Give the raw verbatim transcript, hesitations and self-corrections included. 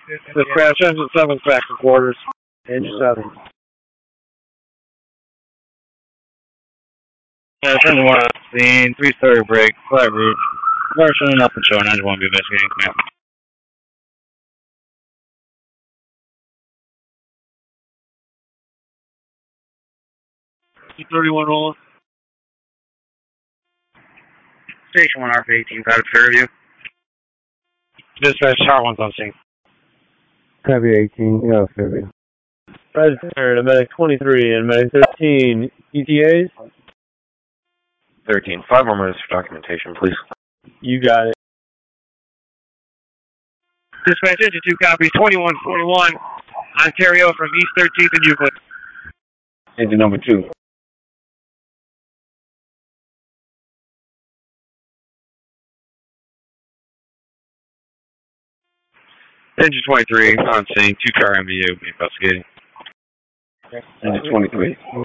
Dispatch, engine seven's back to quarters. Engine seven. Yeah, engine one on scene, three starter brake, flat route. Marshall and nothing showing, engine one be investigating. Yeah. two thirty-one rolling. Station one, R P eighteen, got it, Fairview. Dispatch, Tower one's on scene. Copy eighteen, yeah, Fairview. Registered, medic twenty-three and medic thirteen, E T As? thirteen, five more minutes for documentation, please. You got it. Dispatch, engine two copies, twenty-one forty-one, Ontario from East thirteenth and Euclid. Engine number two. Engine twenty-three, on scene, two car M V U, investigating. Engine twenty-three.